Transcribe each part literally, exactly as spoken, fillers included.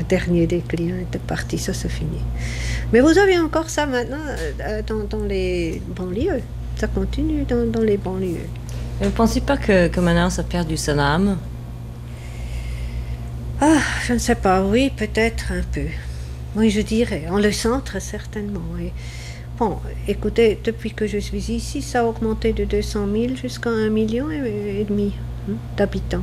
dernier des clients était parti, ça c'est fini. Mais vous avez encore ça maintenant euh, dans, dans les banlieues. Ça continue dans, dans les banlieues. Vous ne pensez pas que, que maintenant ça a perdu son âme? Ah, je ne sais pas, oui, peut-être un peu. Oui, je dirais, en le centre certainement, oui. Bon, écoutez, depuis que je suis ici, ça a augmenté de deux cent mille jusqu'à un million et, et demi hein, d'habitants.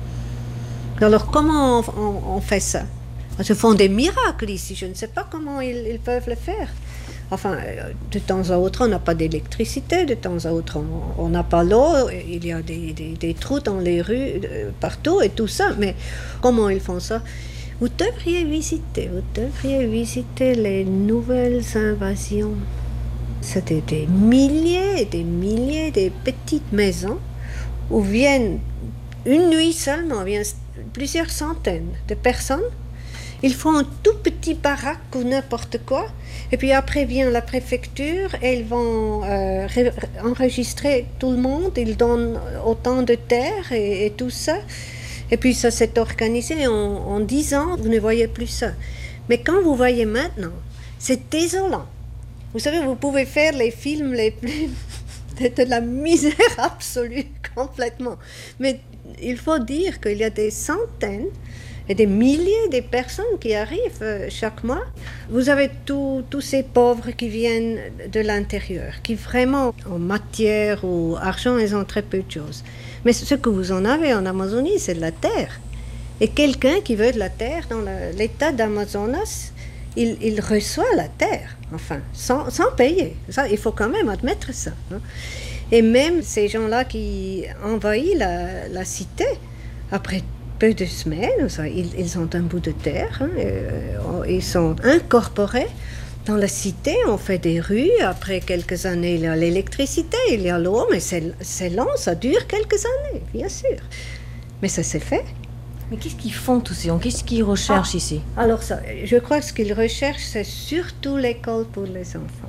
Alors comment on, on, on fait ça? Ils se font des miracles ici, je ne sais pas comment ils, ils peuvent le faire. Enfin, de temps à autre, on n'a pas d'électricité, de temps à autre, on n'a pas l'eau, il y a des, des, des trous dans les rues, partout et tout ça, mais comment ils font ça? Vous devriez visiter, vous devriez visiter les nouvelles invasions. C'était des milliers et des milliers de petites maisons où viennent, une nuit seulement, viennent plusieurs centaines de personnes. Ils font un tout petit baraque ou n'importe quoi. Et puis après vient la préfecture et ils vont euh, ré- enregistrer tout le monde. Ils donnent autant de terre et, et tout ça. Et puis ça s'est organisé en, en dix ans, vous ne voyez plus ça. Mais quand vous voyez maintenant, c'est désolant. Vous savez, vous pouvez faire les films les plus... de la misère absolue, complètement. Mais il faut dire qu'il y a des centaines et des milliers de personnes qui arrivent euh, chaque mois. Vous avez tous ces pauvres qui viennent de l'intérieur, qui vraiment, en matière ou argent, ils ont très peu de choses. Mais ce que vous en avez en Amazonie, c'est de la terre. Et quelqu'un qui veut de la terre dans la, l'état d'Amazonas, il, il reçoit la terre, enfin, sans, sans payer. Ça, il faut quand même admettre ça. Hein. Et même ces gens-là qui envahissent la, la cité, après peu de semaines, ça, ils, ils ont un bout de terre, hein, euh, ils sont incorporés dans la cité, on fait des rues, après quelques années il y a l'électricité, il y a l'eau, mais c'est, c'est long, ça dure quelques années, bien sûr. Mais ça s'est fait. Mais qu'est-ce qu'ils font tous ces gens? Qu'est-ce qu'ils recherchent ah, ici? Alors ça, je crois que ce qu'ils recherchent, c'est surtout l'école pour les enfants,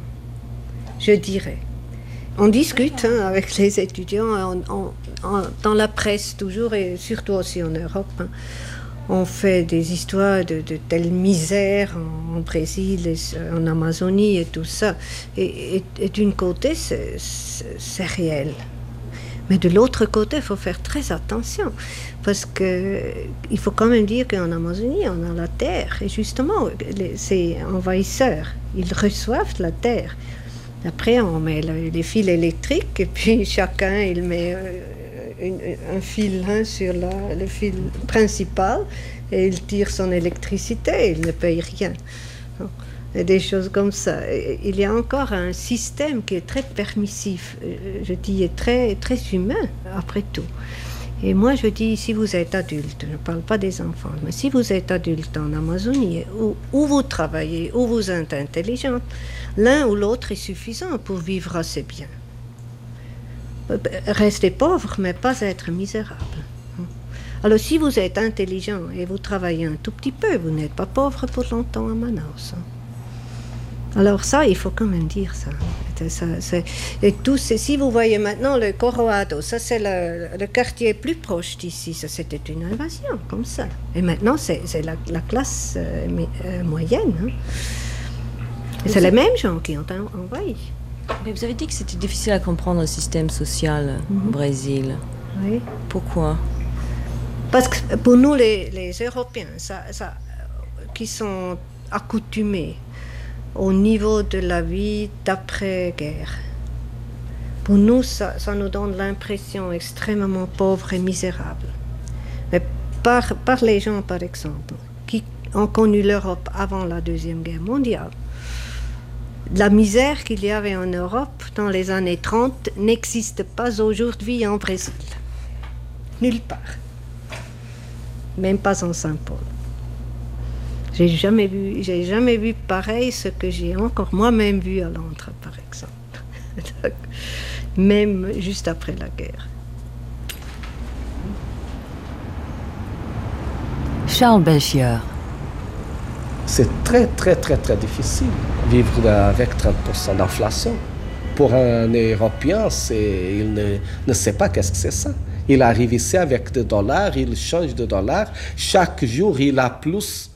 je dirais. On discute hein, avec les étudiants, on, on, on, dans la presse toujours, et surtout aussi en Europe. Hein. On fait des histoires de, de telle misère en, en Brésil, et en Amazonie et tout ça. Et, et, et d'un côté, c'est, c'est, c'est réel. Mais de l'autre côté, il faut faire très attention. Parce qu'il faut quand même dire qu'en Amazonie, on a la terre. Et justement, les, ces envahisseurs, ils reçoivent la terre. Après, on met le, les fils électriques et puis chacun, il met euh, une, un fil hein, sur la, le fil principal et il tire son électricité, il ne paye rien. Et des choses comme ça. Et il y a encore un système qui est très permissif, je dis très, très humain, après tout. Et moi, je dis, si vous êtes adulte, je ne parle pas des enfants, mais si vous êtes adulte en Amazonie, où, où vous travaillez, où vous êtes intelligente, l'un ou l'autre est suffisant pour vivre assez bien. Restez pauvre, mais pas être misérable. Alors, si vous êtes intelligent et vous travaillez un tout petit peu, vous n'êtes pas pauvre pour longtemps à Manaus. Alors ça, il faut quand même dire ça. ça c'est, et tout, c'est, si vous voyez maintenant le Coroado, ça c'est le, le quartier plus proche d'ici, ça c'était une invasion, comme ça. Et maintenant, c'est, c'est la, la classe euh, euh, moyenne. Hein. Et c'est les mêmes gens qui ont envahi. Mais vous avez dit que c'était difficile à comprendre le système social mm-hmm. au Brésil. Oui. Pourquoi? Parce que pour nous, les, les Européens, ça, ça, qui sont accoutumés au niveau de la vie d'après-guerre. Pour nous, ça, ça nous donne l'impression extrêmement pauvre et misérable. Mais par, par les gens, par exemple, qui ont connu l'Europe avant la Deuxième Guerre mondiale, la misère qu'il y avait en Europe dans les années trente n'existe pas aujourd'hui en Brésil. Nulle part. Même pas en Saint-Paul. J'ai jamais vu, j'ai jamais vu pareil ce que j'ai encore moi-même vu à Londres, par exemple. Même juste après la guerre. Charles Belchior. C'est très, très, très, très difficile vivre avec trente pour cent d'inflation. Pour un Européen, c'est, il ne, ne sait pas qu'est-ce que c'est ça. Il arrive ici avec des dollars, il change de dollars. Chaque jour, il a plus